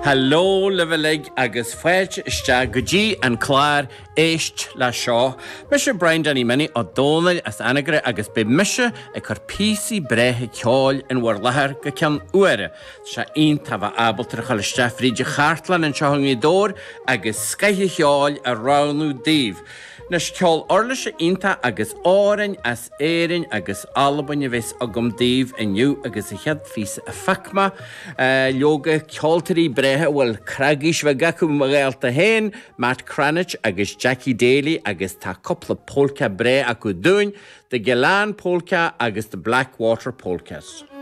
Hello, Liverlig, agus Fetch, Sta, Guji, and Claire, Eist, La Shaw. Mr. Brian Danny Minnie, O'Donnell, as Anagre, agus Bib Misha, a Carpisi, Brehe, Kjol, and Warlahar, Gakan Uere. Sha een tava able to Chalistaf, Rigi Hartland, and Shahangi Dor, agus Skyhi Kjol, a Raunu Dave. Nes Kjol Orlisha Inta, agus Oren, as Erin, agus Alban, Vis, Agum Dave, and you, agus a head feast a Fakma, Yoga, Kjolteri, Brehe, well, Kragish, Vagaku, Magalta Hen, Matt Cranich, agus Jackie Daly, agus ta couple of polka bre, aku doing, the Galan polka, agus the Blackwater polkas.